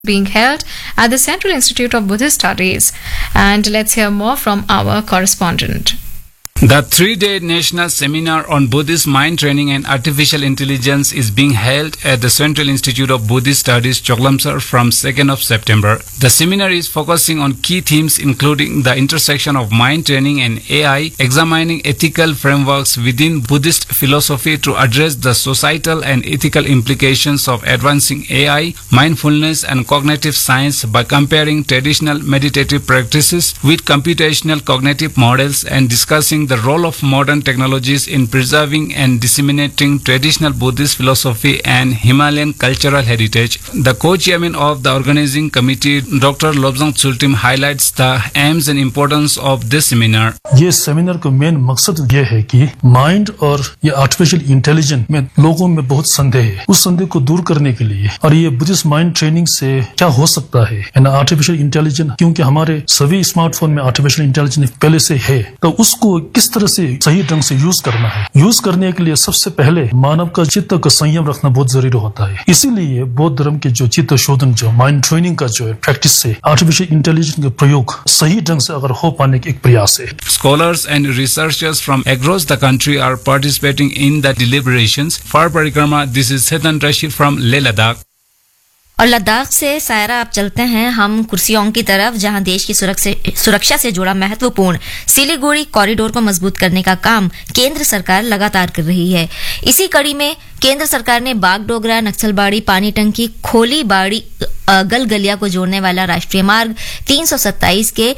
being held at the Central Institute of Buddhist Studies. And let's hear more from our correspondent. The three-day national seminar on Buddhist mind training and artificial intelligence is being held at the Central Institute of Buddhist Studies, Choklamsar from 2nd of September. The seminar is focusing on key themes including the intersection of mind training and AI, examining ethical frameworks within Buddhist philosophy to address the societal and ethical implications of advancing AI, mindfulness and cognitive science by comparing traditional meditative practices with computational cognitive models and discussing the role of modern technologies in preserving and disseminating traditional Buddhist philosophy and Himalayan cultural heritage. The co-chairman of the organizing committee, Dr. Lobsang Tsultim, highlights the aims and importance of this seminar. ये seminar का main मकसद ये है कि mind और ये artificial intelligence में लोगों में बहुत संदेह है, उस संदेह को दूर करने के लिए और ये बुद्धिस्ट माइंड ट्रेनिंग से क्या हो सकता है आर्टिफिशियल इंटेलिजेंस, क्योंकि हमारे सभी स्मार्टफोन में आर्टिफिशियल इंटेलिजेंस पहले से है, तो उसको किस तरह से सही ढंग से यूज करना है। यूज करने के लिए सबसे पहले मानव का चित्त का संयम रखना बहुत जरूरी होता है। इसीलिए बौद्ध धर्म के जो चित्त शोधन, जो माइंड ट्रेनिंग का जो प्रैक्टिस से आर्टिफिशियल इंटेलिजेंस का प्रयोग सही ढंग से अगर हो पाने की एक प्रयास है। Scholars and researchers from across the country are participating in the deliberations. For Parikrama, this is Chetan Rashid from Leh Ladakh. और लद्दाख से सायरा आप चलते हैं हम कुर्सियोंग की तरफ, जहां देश की सुरक्षा से जुड़ा महत्वपूर्ण सिलीगुड़ी कॉरिडोर को मजबूत करने का काम केंद्र सरकार लगातार कर रही है। इसी कड़ी में केंद्र सरकार ने बागडोगरा, नक्सलबाड़ी, पानी टंकी, खोलीबाड़ी, गलगलिया को जोड़ने वाला राष्ट्रीय मार्ग 327 के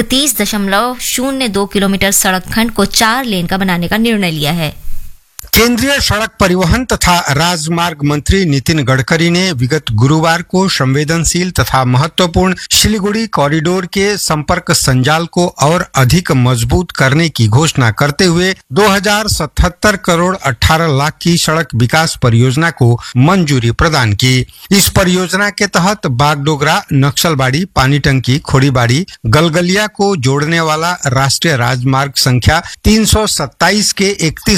31.02 किलोमीटर सड़क खंड को 4 लेन का बनाने का निर्णय लिया है। केंद्रीय सड़क परिवहन तथा राजमार्ग मंत्री नितिन गडकरी ने विगत गुरुवार को संवेदनशील तथा महत्वपूर्ण सिलीगुड़ी कॉरिडोर के संपर्क संजाल को और अधिक मजबूत करने की घोषणा करते हुए 2077 करोड़ 18 लाख की सड़क विकास परियोजना को मंजूरी प्रदान की। इस परियोजना के तहत बागडोगरा, नक्सलबाड़ी, पानीटंकी, खोड़ीबाड़ी, गलगलिया को जोड़ने वाला राष्ट्रीय राजमार्ग संख्या 327 के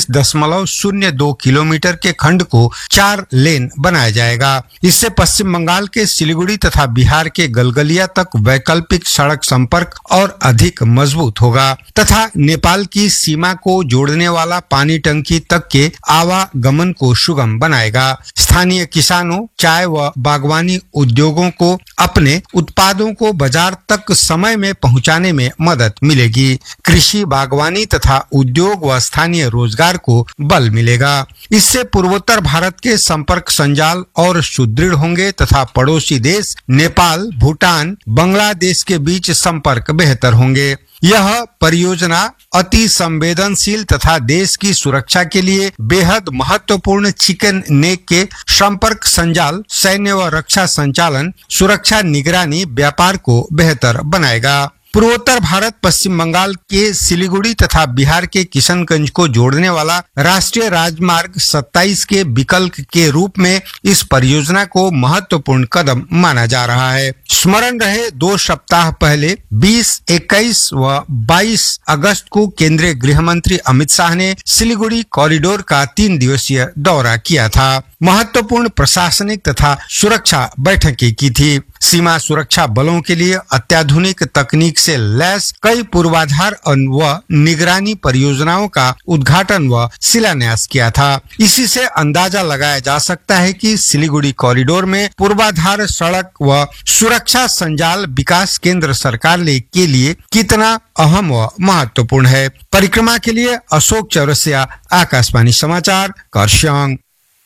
31.02 किलोमीटर के खंड को 4 लेन बनाया जाएगा। इससे पश्चिम बंगाल के सिलीगुड़ी तथा बिहार के गलगलिया तक वैकल्पिक सड़क संपर्क और अधिक मजबूत होगा तथा नेपाल की सीमा को जोड़ने वाला पानी टंकी तक के आवागमन को सुगम बनाएगा। स्थानीय किसानों, चाय व बागवानी उद्योगों को अपने उत्पादों को बाजार तक समय में पहुंचाने में मदद मिलेगी। कृषि, बागवानी तथा उद्योग व स्थानीय रोजगार को बल मिलेगा। इससे पूर्वोत्तर भारत के संपर्क संजाल और सुदृढ़ होंगे तथा पड़ोसी देश नेपाल, भूटान, बांग्लादेश के बीच संपर्क बेहतर होंगे। यह परियोजना अति संवेदनशील तथा देश की सुरक्षा के लिए बेहद महत्वपूर्ण चिकन नेक के संपर्क संजाल, सैन्य व रक्षा संचालन, सुरक्षा निगरानी, व्यापार को बेहतर बनाएगा। पूर्वोत्तर भारत, पश्चिम बंगाल के सिलीगुड़ी तथा बिहार के किशनगंज को जोड़ने वाला राष्ट्रीय राजमार्ग 27 के विकल्प के रूप में इस परियोजना को महत्वपूर्ण कदम माना जा रहा है। स्मरण रहे, 2 सप्ताह पहले 20, 21 व 22 अगस्त को केंद्रीय गृह मंत्री अमित शाह ने सिलीगुड़ी कॉरिडोर का 3 दिवसीय दौरा किया था। महत्वपूर्ण प्रशासनिक तथा सुरक्षा बैठकें की थी। सीमा सुरक्षा बलों के लिए अत्याधुनिक तकनीक से लैस कई पूर्वाधार व निगरानी परियोजनाओं का उद्घाटन व शिलान्यास किया था। इसी से अंदाजा लगाया जा सकता है कि सिलीगुड़ी कॉरिडोर में पूर्वाधार सड़क व सुरक्षा संजाल विकास केंद्र सरकार के लिए कितना अहम व महत्वपूर्ण है। परिक्रमा के लिए अशोक चौरसिया, आकाशवाणी समाचार, करसियांग।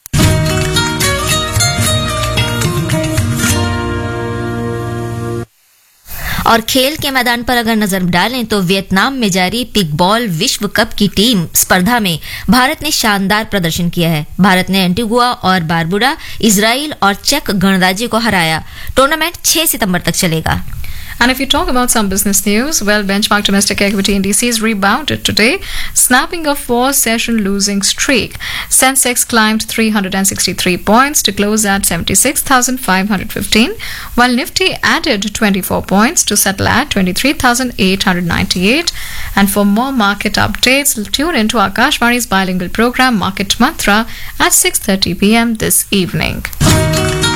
और खेल के मैदान पर अगर नजर डालें तो वियतनाम में जारी पिकबॉल विश्व कप की टीम स्पर्धा में भारत ने शानदार प्रदर्शन किया है। भारत ने एंटीगुआ और बारबुडा, इजराइल और चेक गणराज्य को हराया। टूर्नामेंट 6 सितंबर तक चलेगा। And if you talk about some business news, well, benchmark domestic equity indices rebounded today, snapping a 4-session losing streak. Sensex climbed 363 points to close at 76,515, while Nifty added 24 points to settle at 23,898. And for more market updates, tune into Akashvani's bilingual program Market Mantra at 6:30 p.m. this evening.